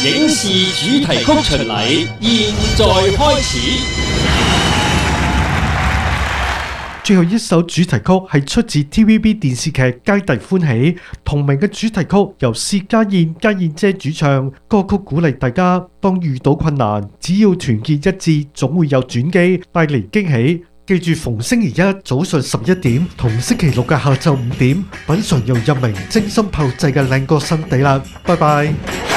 影視主題曲巡禮現在開始。 最後一首主題曲係出自 TVB 電視劇《皆大歡喜》，同名嘅主題曲由薛家燕姐主唱。歌曲鼓勵大家當遇到困難，只要團結一致，總會有轉機，帶嚟驚喜。記住逢星期一早上11點同星期六嘅下晝5點，品嚐由任明精心炮製嘅靚歌新地啦！拜拜。